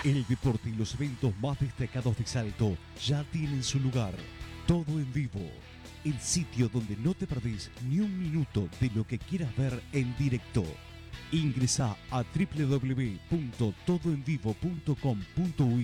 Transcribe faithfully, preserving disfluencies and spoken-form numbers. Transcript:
El deporte y los eventos más destacados de Salto ya tienen su lugar. Todo en vivo. El sitio donde no te perdés ni un minuto de lo que quieras ver en directo. Ingresá a doble u doble u doble u punto todo en vivo punto com punto uy